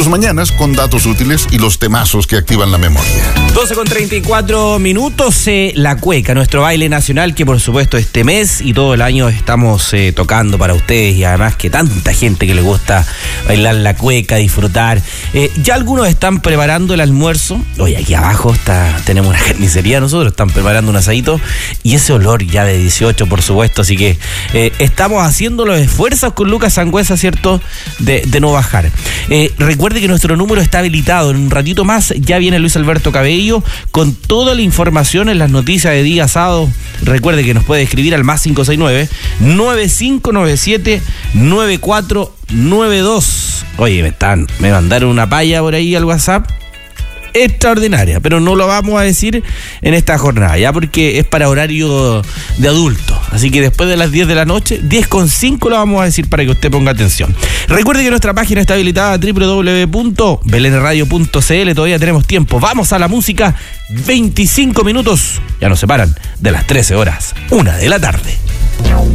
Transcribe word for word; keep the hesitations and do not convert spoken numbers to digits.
tus mañanas con datos útiles y los temazos que activan la memoria. doce con treinta y cuatro minutos, eh, la cueca, nuestro baile nacional que por supuesto este mes y todo el año estamos eh, tocando para ustedes, y además que tanta gente que le gusta bailar la cueca, disfrutar. Eh, ya algunos están preparando el almuerzo. Oye, aquí abajo está, tenemos una carnicería, nosotros están preparando un asadito y ese olor ya de dieciocho, por supuesto, así que eh, estamos haciendo los esfuerzos con Lucas Sangüesa, ¿cierto?, de, de no bajar. Eh, recuerde que nuestro número está habilitado. En un ratito más ya viene Luis Alberto Cabello con toda la información en las noticias de día sábado. Recuerde que nos puede escribir al más cinco seis nueve, nueve cinco nueve siete, nueve cuatro nueve dos. Oye, me están, me mandaron una palla por ahí al WhatsApp extraordinaria, pero no lo vamos a decir en esta jornada, ya, porque es para horario de adulto. Así que después de las diez de la noche, diez con cinco lo vamos a decir para que usted ponga atención. Recuerde que nuestra página está habilitada doble u doble u doble u punto belén radio punto c l. Todavía tenemos tiempo. Vamos a la música. veinticinco minutos. Ya nos separan de las trece horas, una de la tarde.